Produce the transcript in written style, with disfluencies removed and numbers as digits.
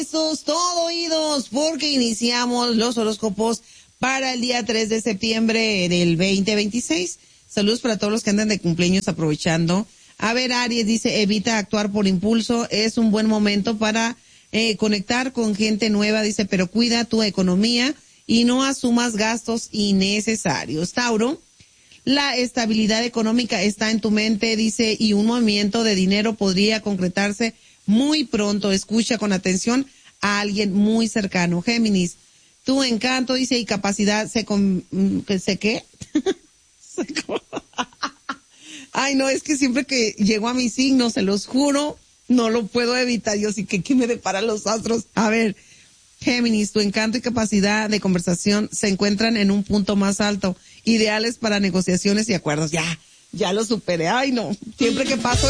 Estos todo oídos porque iniciamos los horóscopos para el día 3 de septiembre del 2026. Saludos para todos los que andan de cumpleaños aprovechando. A ver, Aries dice, evita actuar por impulso, es un buen momento para conectar con gente nueva, dice, pero cuida tu economía y no asumas gastos innecesarios. Tauro, la estabilidad económica está en tu mente, dice, y un movimiento de dinero podría concretarse muy pronto. Escucha con atención a alguien muy cercano. Géminis, tu encanto, dice, y capacidad ¿qué? Ay, no, es que siempre que llego a mi signo, se los juro, no lo puedo evitar. Yo sí que, ¿qué me depara los astros? A ver, Géminis, tu encanto y capacidad de conversación se encuentran en un punto más alto, ideales para negociaciones y acuerdos. Ya lo superé. Ay, no, siempre que paso